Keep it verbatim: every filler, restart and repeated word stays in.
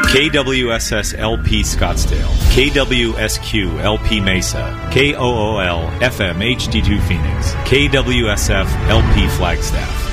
K W S S L P Scottsdale, K W S Q L P Mesa, K O O L F M H D two Phoenix, K W S F L P Flagstaff.